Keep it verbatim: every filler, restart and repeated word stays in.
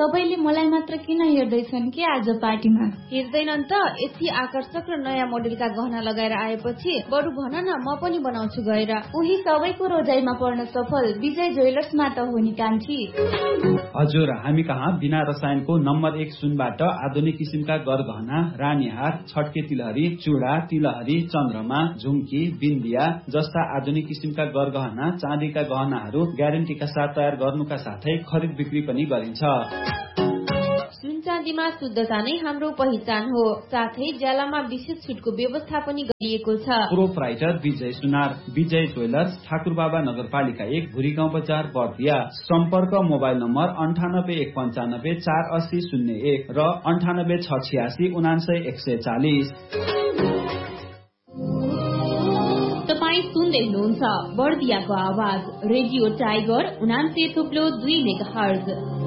सबैले मलाई मात्र किन हेर्दैछन् के आज पार्टीमा? हेर्दैनन् त, यति आकर्षक र नयाँ मोडेलका गहना लगाएर आएपछि बरु भन न म पनि बनाउँछु गएर। उही सबैको रोजाइमा पर्न सफल विजय ज्वेलर्समा त हो नि कान्छी। हजुर, हामी कहाँ बिना रसायनको नम्बर एक सुनबाट आधुनिक किसिमका गरगहना, रानीहार, छटके तिलहरी, चूड़ा, तिलहरी, चन्द्रमा, झुम्की, बिन्दिया जस्ता आधुनिक किसिमका गरगहना, चाँदीका गहनाहरू ग्यारेन्टीका साथ तयार गर्नुका साथै खरिद बिक्री पनि गरिन्छ। सुन चाँदीमा शुद्धता नै हाम्रो पहिचान हो। साथै ज्यालामा विशेष छुटको व्यवस्था पनि गरिएको छ। प्रोपराइटर विजय सुनार, विजय ज्वेलर्स, ठाकुरबाबा नगरपालिका एक, भुरी गाउँ बजार, बर्दिया। सम्पर्क मोबाइल नम्बर अन्ठानब्बे एक पन्चानब्बे चार अस्सी शून्य एक र अन्ठानब्बे छ छियासी उनासय एक सय चालिस। तपाईँ सुन्दै हुनुहुन्छ बर्दियाको आवाज रेडियो टाइगर उनान्से थुप्लो दुई मेगा हर्ज।